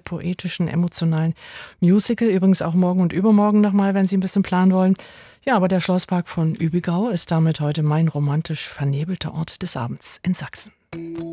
poetischen, emotionalen Musical. Übrigens auch morgen und übermorgen nochmal, wenn Sie ein bisschen planen wollen. Ja, aber der Schlosspark von Übigau ist damit heute mein romantisch vernebelter Ort des Abends in Sachsen.